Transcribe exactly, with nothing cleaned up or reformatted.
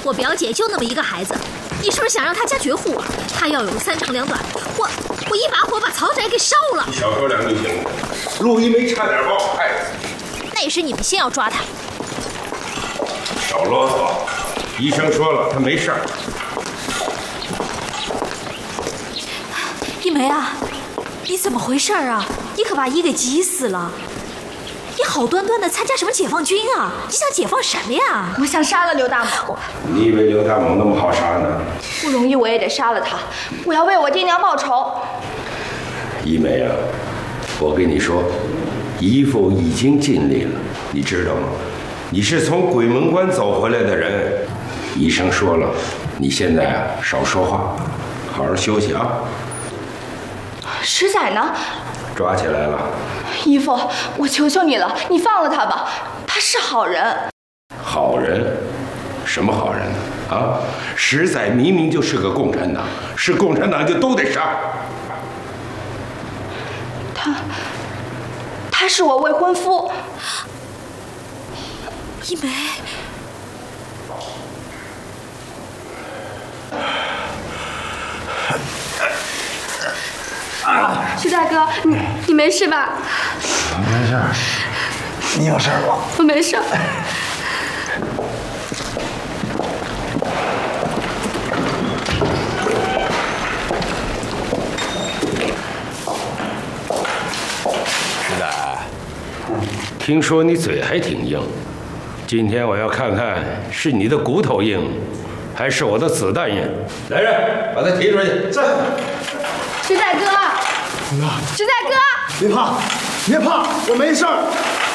我表姐就那么一个孩子，你是不是想让她家绝户啊？她要有三长两短，我我一把火把曹宅给烧了。 你少说两句行吗？陆一梅差点把我害死。 那也是你们先要抓她。 少啰嗦，医生说了，她没事儿。 一梅啊，你怎么回事啊？你可把姨给急死了。你好端端的参加什么解放军啊？你想解放什么呀？ 我想杀了刘大猛。 你以为刘大猛那么好杀呢？ 不容易我也得杀了他，我要为我爹娘报仇。 一梅啊，我跟你说，姨父已经尽力了，你知道吗？你是从鬼门关走回来的人，医生说了，你现在啊少说话，好好休息啊。 石仔呢？ 抓起来了。 姨父，我求求你了，你放了他吧，他是好人。 好人？什么好人呢？啊，石仔明明就是个共产党，是共产党就都得杀。 他，他是我未婚夫。 一梅。 石大哥，你你没事吧？ 没事。你有事吗？ 我没事。 石仔，听说你嘴还挺硬，今天我要看看是你的骨头硬，还是我的子弹硬。来人，把他提出去。 这。 石仔哥，石仔哥， 别怕，别怕，我没事儿。